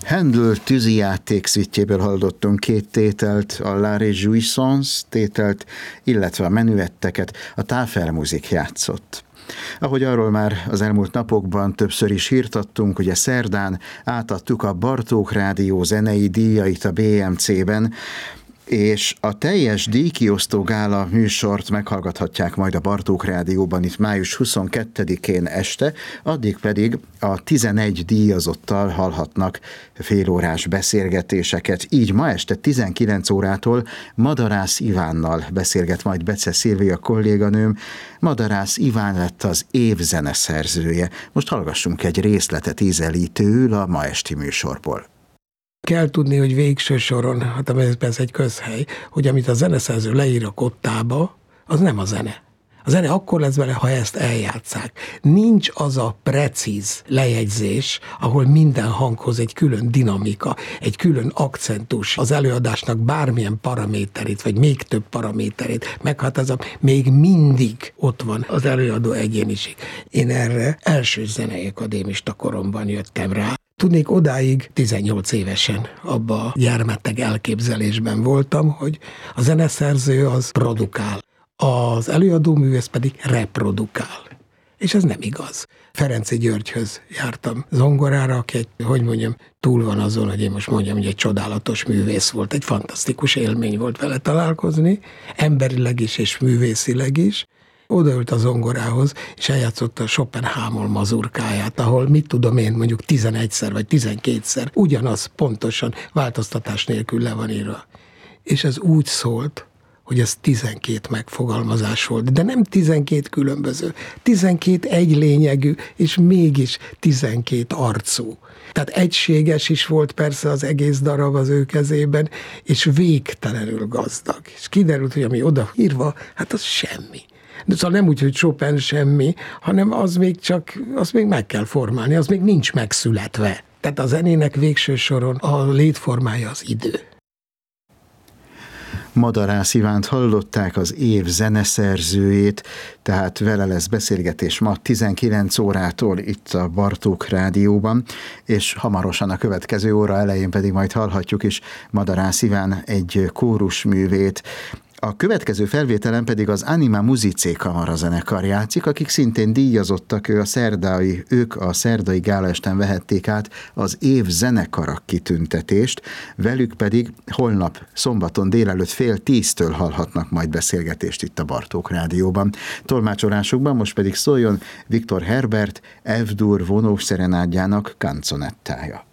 Handel tűzijáték szütjéből hallottunk két tételt, a La Réjouissance tételt, illetve a menüetteket a Tafelmusik játszott. Ahogy arról már az elmúlt napokban többször is hírtattunk, ugye szerdán átadtuk a Bartók Rádió zenei díjait a BMC-ben, és a teljes díjkiosztó gála műsort meghallgathatják majd a Bartók Rádióban itt május 22-én este, addig pedig a 11 díjazottal hallhatnak félórás beszélgetéseket. Így ma este 19 órától Madarász Ivánnal beszélget majd Bece Szilvia kolléganőm. Madarász Iván lett az év zeneszerzője. Most hallgassunk egy részletet ízelítőül a ma esti műsorból. Kell tudni, hogy végső soron, hát ez egy közhely, hogy amit a zeneszerző leír a kottába, az nem a zene. A zene akkor lesz vele, ha ezt eljátszák. Nincs az a precíz lejegyzés, ahol minden hanghoz egy külön dinamika, egy külön akcentus, az előadásnak bármilyen paraméterét, vagy még több paraméterét meghatározom, még mindig ott van az előadó egyéniség. Én erre első zenei akadémista koromban jöttem rá. Tudnék, odáig 18 évesen abba a gyermeteg elképzelésben voltam, hogy a zeneszerző az produkál, az előadóművész pedig reprodukál. És ez nem igaz. Ferenczy Györgyhöz jártam zongorára, aki túl van azon, hogy én most mondjam, hogy egy csodálatos művész volt, egy fantasztikus élmény volt vele találkozni, emberileg is és művészileg is. Odaült a zongorához, és eljátszotta a Schopenhauer mazurkáját, ahol mondjuk 11-szer vagy 12-szer ugyanaz pontosan változtatás nélkül le van írva. És ez úgy szólt, hogy ez 12 megfogalmazás volt, de nem 12 különböző, 12 egy lényegű, és mégis 12 arcú. Tehát egységes is volt persze az egész darab az ő kezében, és végtelenül gazdag. És kiderült, hogy ami odaírva, hát az semmi. De szóval nem úgy, hogy Chopin semmi, hanem az még meg kell formálni, az még nincs megszületve. Tehát a zenének végső soron a létformája az idő. Madarász Ivánt hallották, az év zeneszerzőjét, tehát vele lesz beszélgetés ma 19 órától itt a Bartók Rádióban, és hamarosan a következő óra elején pedig majd hallhatjuk is Madarász Iván egy kórusművét. A következő felvételen pedig az Anima Musicae kamarazenekar játszik, akik szintén díjazottak, ők a szerdai gálaesten vehették át az év zenekara kitüntetést, velük pedig holnap szombaton délelőtt 9:30 hallhatnak majd beszélgetést itt a Bartók Rádióban. Tolmácsolásukban most pedig szóljon Viktor Herbert F-dur vonós szerenádjának kanzonettája.